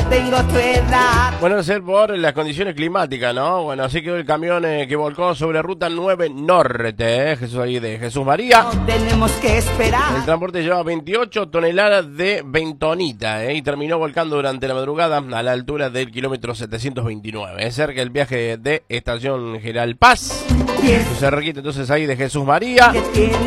tengo tu edad. Bueno, ser por las condiciones climáticas, ¿no? Bueno, así quedó el camión que volcó sobre Ruta 9 Norte, Jesús ahí de Jesús María. No tenemos que esperar. El transporte llevaba 28 toneladas de bentonita, y terminó volcando durante la madrugada a la altura del kilómetro 729, cerca del viaje de Estación General Paz. Y es Se requite entonces ahí de Jesús María. que tiene